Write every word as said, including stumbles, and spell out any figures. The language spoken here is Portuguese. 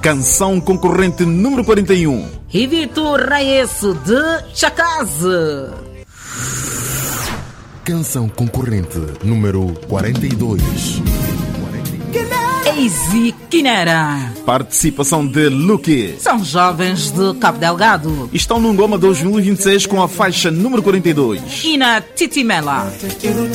Canção concorrente número quarenta e um. Rivito Raesso de Chakaze. Canção concorrente número quarenta e dois. Easy Quinera. Participação de Lucky. São jovens de Cabo Delgado. Estão no Ngoma dois mil e vinte e seis com a faixa número quarenta e dois. E na Titimela.